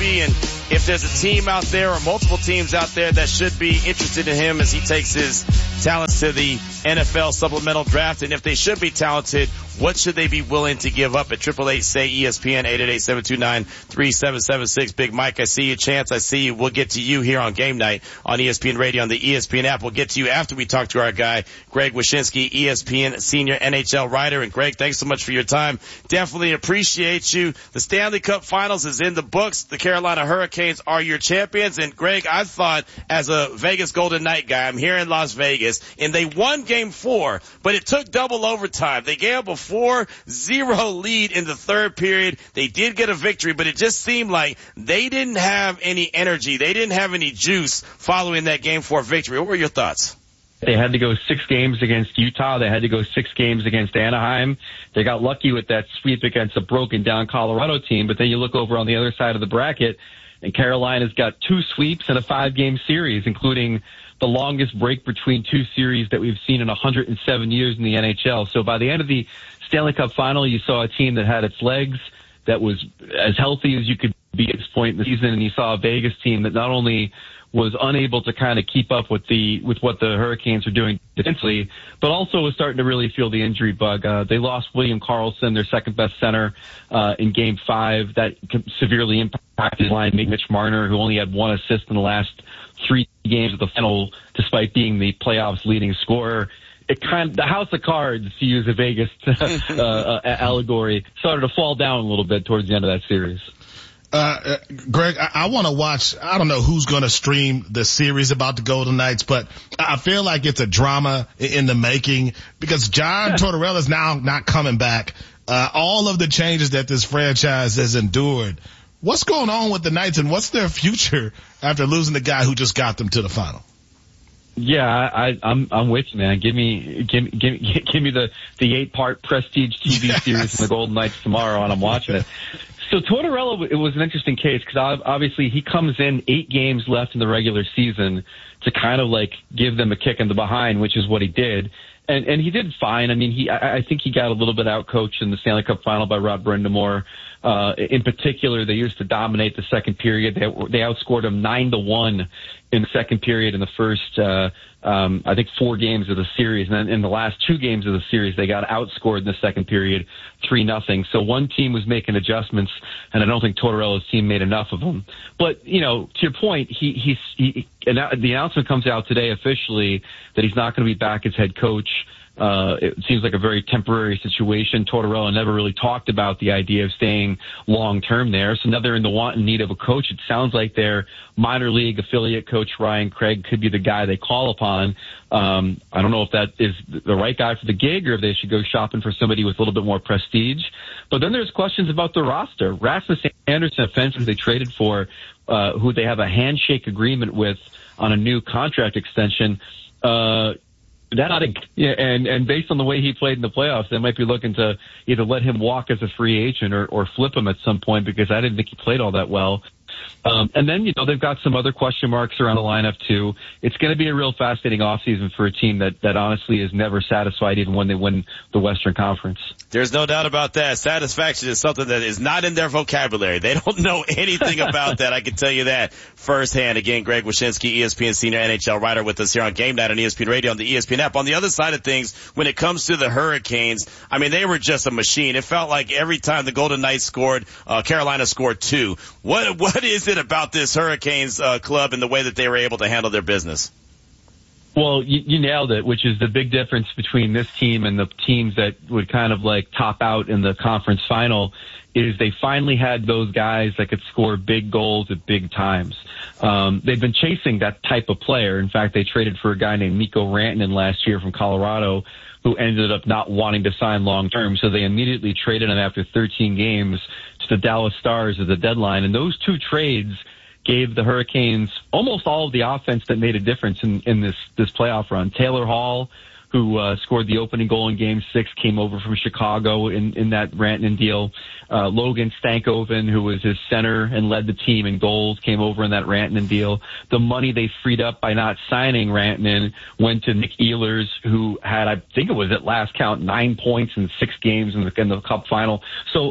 Kobe, and if there's a team out there or multiple teams out there that should be interested in him as he takes his talents to the NFL supplemental draft, and if they should be talented, what should they be willing to give up at 888-SAY-ESPN, 888-729-3776. Big Mike, I see you. Chance, I see you. We'll get to you here on Game Night on ESPN Radio on the ESPN app. We'll get to you after we talk to our guy, Greg Wyshynski, ESPN senior NHL writer. And Greg, thanks so much for your time. Definitely appreciate you. The Stanley Cup Finals is in the books. The Carolina Hurricanes are your champions. And Greg, I thought as a Vegas Golden Knight guy, I'm here in Las Vegas, and they won Game 4, but it took double overtime. They gave up a 4-0 lead in the third period. They did get a victory, but it just seemed like they didn't have any energy. They didn't have any juice following that Game 4 victory. What were your thoughts? They had to go 6 games against Utah. They had to go 6 games against Anaheim. They got lucky with that sweep against a broken-down Colorado team, but then you look over on the other side of the bracket, and Carolina's got 2 sweeps and a 5-game series, including the longest break between 2 series that we've seen in 107 years in the NHL. So by the end of the Stanley Cup final, you saw a team that had its legs, that was as healthy as you could be at this point in the season, and you saw a Vegas team that not only was unable to kind of keep up with what the Hurricanes are doing defensively, but also was starting to really feel the injury bug. They lost William Karlsson, their second best center, in Game 5. That severely impacted line mate Mitch Marner, who only had 1 assist in the last 3 games of the final, despite being the playoffs' leading scorer. The house of cards, to use a Vegas allegory, started to fall down a little bit towards the end of that series. Greg, I want to watch. I don't know who's going to stream the series about the Golden Knights, but I feel like it's a drama in the making because John Tortorella is now not coming back. All of the changes that this franchise has endured. What's going on with the Knights, and what's their future after losing the guy who just got them to the final? Yeah, I'm with you, man. Give me the 8-part prestige TV series from the Golden Knights tomorrow, and I'm watching it. So Tortorella, it was an interesting case because obviously he comes in 8 games left in the regular season to kind of like give them a kick in the behind, which is what he did. And he did fine. I mean, I think he got a little bit outcoached in the Stanley Cup final by Rod Brind'Amour. In particular, they used to dominate the second period. They outscored him 9-1 in the second period in the first, I think 4 games of the series. And then in the last 2 games of the series, they got outscored in the second period 3-0. So one team was making adjustments, and I don't think Tortorella's team made enough of them. But, you know, to your point, the announcement comes out today officially that he's not going to be back as head coach. It seems like a very temporary situation. Tortorella never really talked about the idea of staying long-term there. So now they're in the want and need of a coach. It sounds like their minor league affiliate coach, Ryan Craig, could be the guy they call upon. I don't know if that is the right guy for the gig or if they should go shopping for somebody with a little bit more prestige. But then there's questions about the roster. Rasmus Anderson, offensive, they traded for, who they have a handshake agreement with on a new contract extension. And based on the way he played in the playoffs, they might be looking to either let him walk as a free agent or flip him at some point because I didn't think he played all that well. And then, you know, they've got some other question marks around the lineup too. It's going to be a real fascinating offseason for a team that honestly is never satisfied even when they win the Western Conference. There's no doubt about that. Satisfaction is something that is not in their vocabulary. They don't know anything about that. I can tell you that firsthand. Again, Greg Wyshynski, ESPN senior NHL writer with us here on Game Night on ESPN Radio on the ESPN app. On the other side of things, when it comes to the Hurricanes, I mean, they were just a machine. It felt like every time the Golden Knights scored, Carolina scored 2. What is it about this Hurricanes club and the way that they were able to handle their business? Well, you nailed it, which is the big difference between this team and the teams that would kind of like top out in the conference final is they finally had those guys that could score big goals at big times. They've been chasing that type of player. In fact, they traded for a guy named Mikko Rantanen last year from Colorado who ended up not wanting to sign long term. So they immediately traded him after 13 games to the Dallas Stars at the deadline. And those 2 trades gave the Hurricanes almost all of the offense that made a difference in this playoff run. Taylor Hall, who scored the opening goal in Game 6, came over from Chicago in that Rantanen deal. Logan Stankoven, who was his center and led the team in goals, came over in that Rantanen deal. The money they freed up by not signing Rantanen went to Nick Ehlers, who had, I think it was at last count, 9 points in 6 games in the Cup final. So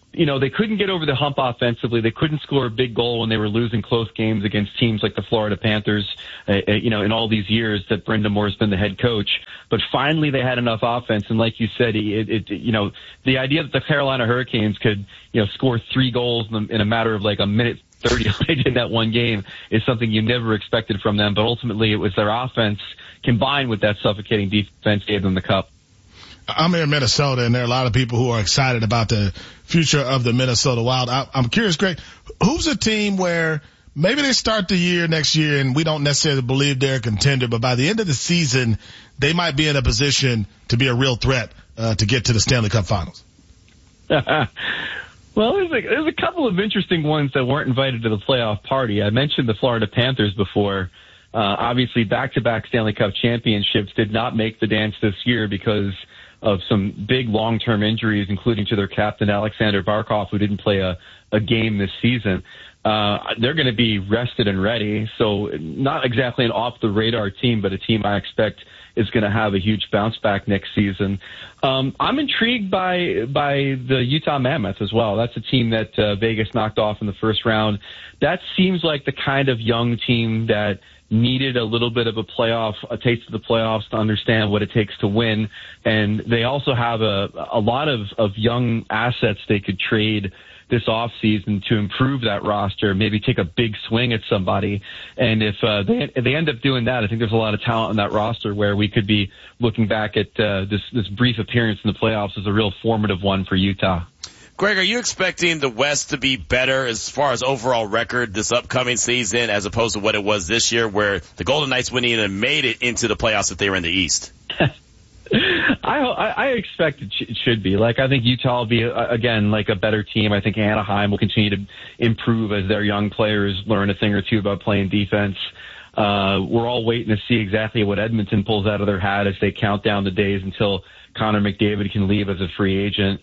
they couldn't get over the hump offensively. They couldn't score a big goal when they were losing close games against teams like the Florida Panthers, in all these years that Brendan Moore's been the head coach. But finally they had enough offense. And like you said, the idea that the Carolina Hurricanes could, score 3 goals in a matter of like a minute 30 like they did in that one game is something you never expected from them. But ultimately it was their offense combined with that suffocating defense gave them the cup. I'm here in Minnesota, and there are a lot of people who are excited about the future of the Minnesota Wild. I'm curious, Greg, who's a team where maybe they start the year next year and we don't necessarily believe they're a contender, but by the end of the season, they might be in a position to be a real threat to get to the Stanley Cup Finals? Well, there's a couple of interesting ones that weren't invited to the playoff party. I mentioned the Florida Panthers before. Obviously, back-to-back Stanley Cup championships did not make the dance this year because of some big long-term injuries, including to their captain, Alexander Barkov, who didn't play a game this season. They're going to be rested and ready, so not exactly an off-the-radar team, but a team I expect is going to have a huge bounce back next season. I'm intrigued by the Utah Mammoth as well. That's a team that Vegas knocked off in the first round. That seems like the kind of young team that needed a little bit of a taste of the playoffs to understand what it takes to win. And they also have a lot of young assets they could trade this offseason to improve that roster, maybe take a big swing at somebody. And if they end up doing that, I think there's a lot of talent on that roster where we could be looking back at this brief appearance in the playoffs as a real formative one for Utah. Greg, are you expecting the West to be better as far as overall record this upcoming season as opposed to what it was this year where the Golden Knights wouldn't even made it into the playoffs if they were in the East? I expect it should be. I think Utah will be, again, a better team. I think Anaheim will continue to improve as their young players learn a thing or two about playing defense. We're all waiting to see exactly what Edmonton pulls out of their hat as they count down the days until Connor McDavid can leave as a free agent.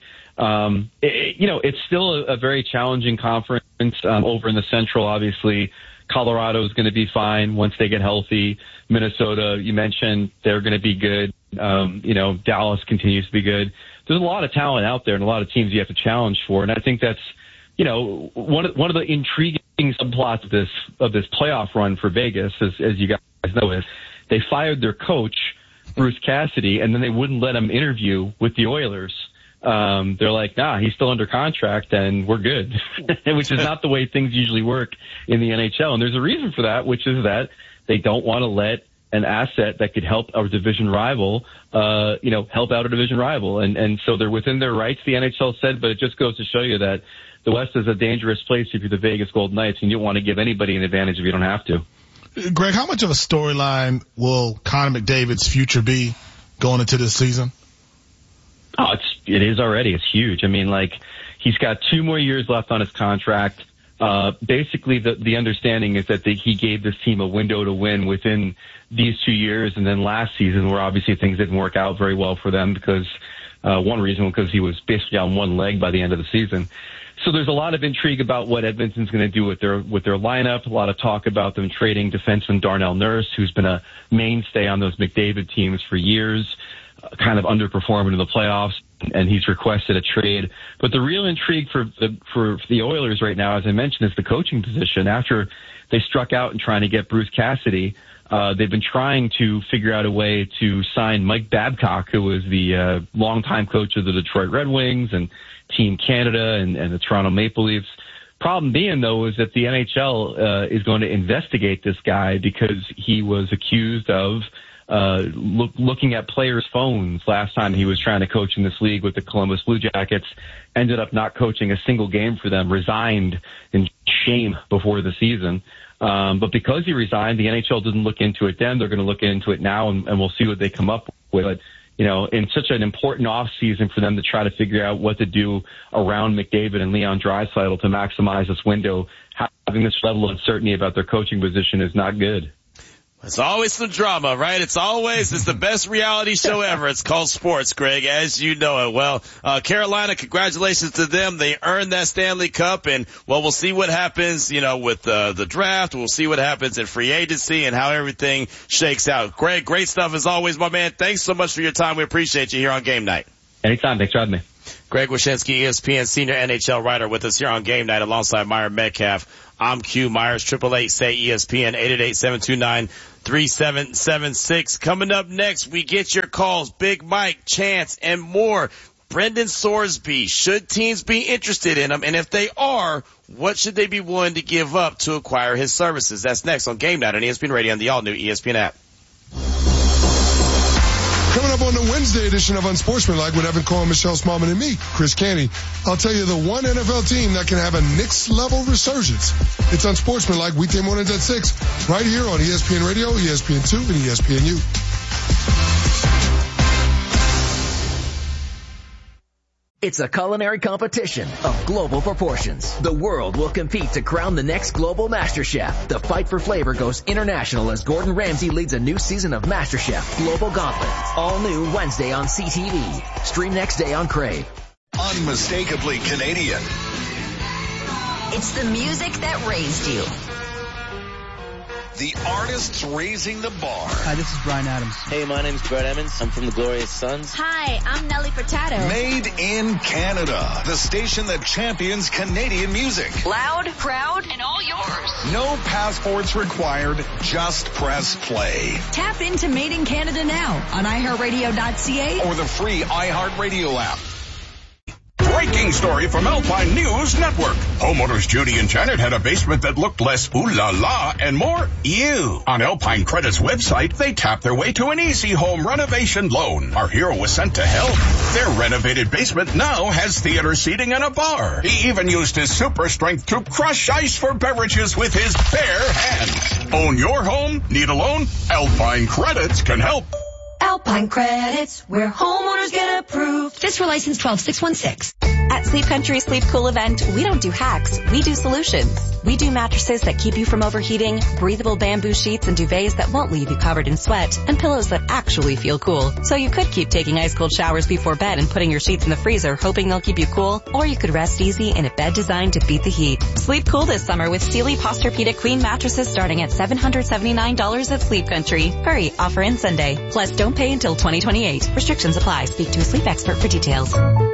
It's still a very challenging conference over in the Central. Obviously, Colorado is going to be fine once they get healthy. Minnesota, you mentioned, they're going to be good. Dallas continues to be good. There's a lot of talent out there and a lot of teams you have to challenge for. And I think that's, one of the intriguing subplots of this playoff run for Vegas, as you guys know, is they fired their coach, Bruce Cassidy, and then they wouldn't let him interview with the Oilers. They're like, nah, he's still under contract and we're good, which is not the way things usually work in the NHL. And there's a reason for that, which is that they don't want to let an asset that could help our division rival, help out a division rival. And so they're within their rights, the NHL said, but it just goes to show you that the West is a dangerous place if you're the Vegas Golden Knights and you don't want to give anybody an advantage if you don't have to. Greg, how much of a storyline will Connor McDavid's future be going into this season? Oh, it is already. It's huge. I mean, he's got 2 more years left on his contract. Basically, the understanding is that he gave this team a window to win within these 2 years, and then last season, where obviously things didn't work out very well for them because one reason because he was basically on one leg by the end of the season. So there's a lot of intrigue about what Edmonton's going to do with their lineup. A lot of talk about them trading defenseman Darnell Nurse, who's been a mainstay on those McDavid teams for years, kind of underperforming in the playoffs, and he's requested a trade. But the real intrigue for the Oilers right now, as I mentioned, is the coaching position. After they struck out in trying to get Bruce Cassidy, they've been trying to figure out a way to sign Mike Babcock, who was the longtime coach of the Detroit Red Wings and Team Canada and the Toronto Maple Leafs. Problem being, though, is that the NHL is going to investigate this guy because he was accused of looking at players' phones last time he was trying to coach in this league with the Columbus Blue Jackets, ended up not coaching a single game for them, resigned in shame before the season. But because he resigned, the NHL didn't look into it then. They're going to look into it now, and we'll see what they come up with. But, in such an important off season for them to try to figure out what to do around McDavid and Leon Draisaitl to maximize this window, having this level of uncertainty about their coaching position is not good. It's always some drama, right? It's the best reality show ever. It's called sports, Greg, as you know it. Well, Carolina, congratulations to them. They earned that Stanley Cup, and we'll see what happens, with the draft. We'll see what happens in free agency and how everything shakes out. Greg, great stuff as always, my man. Thanks so much for your time. We appreciate you here on Game Night. Anytime. Thanks for having me. Greg Wyshynski, ESPN senior NHL writer, with us here on Game Night alongside Myron Metcalf. I'm Q Myers, 888-SAY-ESPN, 888-729-3776. Coming up next, we get your calls. Big Mike, Chance, and more. Brendan Sorsby, should teams be interested in him? And if they are, what should they be willing to give up to acquire his services? That's next on Game Night on ESPN Radio and the all-new ESPN app. Coming up on the Wednesday edition of Unsportsmanlike with Evan Cohen, Michelle Smallman, and me, Chris Canty, I'll tell you the one NFL team that can have a Knicks-level resurgence. It's Unsportsmanlike, weekday mornings at 6, right here on ESPN Radio, ESPN2, and ESPNU. It's a culinary competition of global proportions. The world will compete to crown the next global master chef. The fight for flavor goes international as Gordon Ramsay leads a new season of MasterChef Global Gauntlet. All new Wednesday on CTV. Stream next day on Crave. Unmistakably Canadian. It's the music that raised you. The artists raising the bar. Hi, this is Bryan Adams. Hey, my name's Brett Emmons. I'm from the Glorious Sons. Hi, I'm Nelly Furtado. Made in Canada. The station that champions Canadian music. Loud, proud, and all yours. No passports required. Just press play. Tap into Made in Canada now on iHeartRadio.ca or the free iHeartRadio app. Breaking story from Alpine News Network. Homeowners Judy and Janet had a basement that looked less ooh la la and more ew. On Alpine Credit's website, they tapped their way to an easy home renovation loan. Our hero was sent to help. Their renovated basement now has theater seating and a bar. He even used his super strength to crush ice for beverages with his bare hands. Own your home? Need a loan? Alpine Credits can help. Alpine Credits, where homeowners get approved. This for license 12616. At Sleep Country Sleep Cool event, we don't do hacks, we do solutions. We do mattresses that keep you from overheating, breathable bamboo sheets and duvets that won't leave you covered in sweat, and pillows that actually feel cool. So you could keep taking ice cold showers before bed and putting your sheets in the freezer hoping they'll keep you cool, or you could rest easy in a bed designed to beat the heat. Sleep cool this summer with Sealy Posturepedic Queen mattresses starting at $779 at Sleep Country. Hurry, offer ends Sunday. Plus, don't pay until 2028. Restrictions apply. Speak to a sleep expert for details.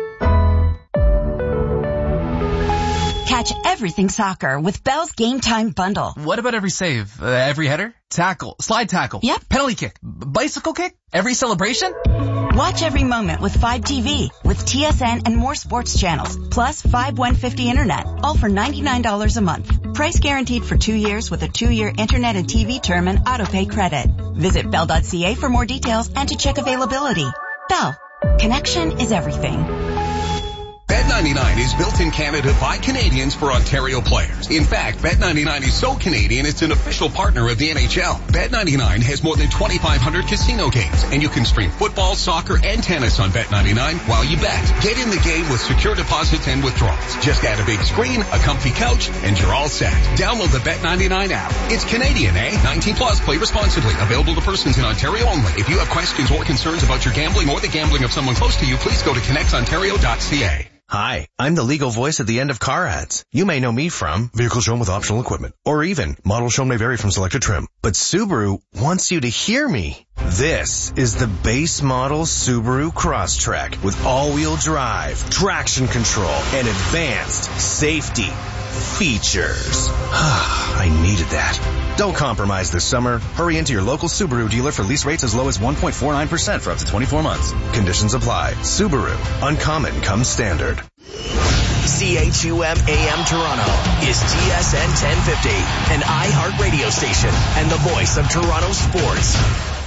Catch everything soccer with Bell's Game Time Bundle. What about every save? Every header? Tackle? Slide tackle? Yep. Penalty kick? Bicycle kick? Every celebration? Watch every moment with 5TV, with TSN and more sports channels, plus 5150 internet, all for $99 a month. Price guaranteed for 2 years with a 2-year internet and TV term and autopay credit. Visit Bell.ca for more details and to check availability. Bell. Connection is everything. Bet99 is built in Canada by Canadians for Ontario players. In fact, Bet99 is so Canadian it's an official partner of the NHL. Bet99 has more than 2,500 casino games, and you can stream football, soccer, and tennis on Bet99 while you bet. Get in the game with secure deposits and withdrawals. Just add a big screen, a comfy couch, and you're all set. Download the Bet99 app. It's Canadian, eh? 19 plus. Play responsibly. Available to persons in Ontario only. If you have questions or concerns about your gambling or the gambling of someone close to you, please go to connectsontario.ca. Hi, I'm the legal voice at the end of car ads. You may know me from vehicle shown with optional equipment, or even model shown may vary from selected trim. But Subaru wants you to hear me. This is the base model Subaru Crosstrek with all-wheel drive, traction control, and advanced safety features. I needed that. Don't compromise this summer. Hurry into your local Subaru dealer for lease rates as low as 1.49% for up to 24 months. Conditions apply. Subaru. Uncommon comes standard. CHUM AM Toronto is TSN 1050, an iHeart radio station and the voice of Toronto sports.